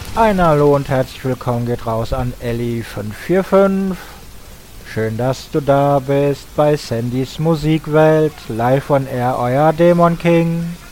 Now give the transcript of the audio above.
Ein Hallo und herzlich willkommen geht raus an Elli545. Schön, dass du da bist bei Sandys Musikwelt. Live on Air, euer Dämon King.